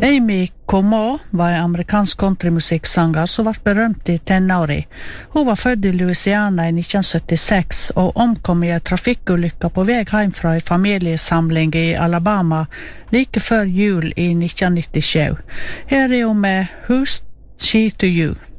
Amy Como var en amerikansk countrymusikksanger som var berømt i tenåri. Hun var født i Louisiana i 1976 og omkom i en trafikkulykke på vei hjem fra en familiesamling i Alabama like før jul i 1997. Her er hun med Who's She to You?